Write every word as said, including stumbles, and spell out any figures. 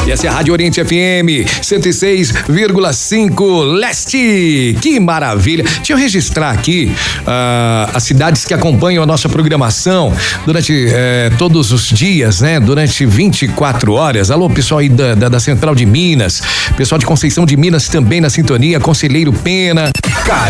E essa é a Rádio Oriente F M cento e seis vírgula cinco Leste. Que maravilha. Deixa eu registrar aqui uh, as cidades que acompanham a nossa programação durante eh, todos os dias, né? Durante vinte e quatro horas. Alô, pessoal aí da, da, da Central de Minas, pessoal de Conceição de Minas também na sintonia, Conselheiro Pena,